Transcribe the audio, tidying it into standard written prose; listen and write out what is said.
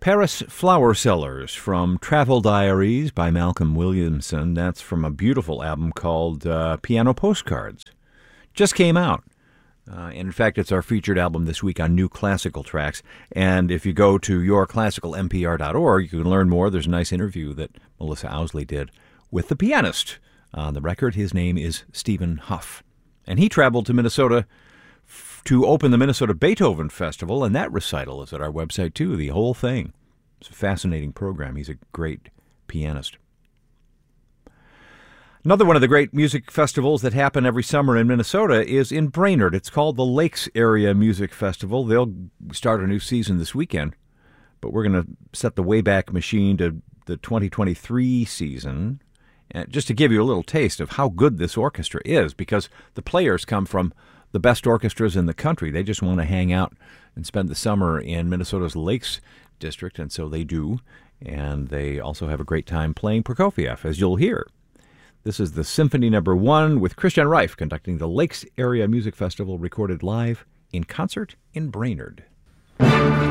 Paris Flower Sellers from Travel Diaries by Malcolm Williamson. That's from a beautiful album called Piano Postcards. Just came out. And in fact, it's our featured album this week on New Classical Tracks. And if you go to yourclassicalmpr.org, you can learn more. There's a nice interview that Melissa Owsley did with the pianist on the record. His name is Stephen Huff. And he traveled to Minnesota to open the Minnesota Beethoven Festival, and that recital is at our website, too, the whole thing. It's a fascinating program. He's a great pianist. Another one of the great music festivals that happen every summer in Minnesota is in Brainerd. It's called the Lakes Area Music Festival. They'll start a new season this weekend, but we're going to set the Wayback Machine to the 2023 season, and just to give you a little taste of how good this orchestra is, because the players come from the best orchestras in the country. They just want to hang out and spend the summer in Minnesota's Lakes District, and so they do. And they also have a great time playing Prokofiev, as you'll hear. This is the Symphony No. 1 with Christian Reif conducting the Lakes Area Music Festival, recorded live in concert in Brainerd.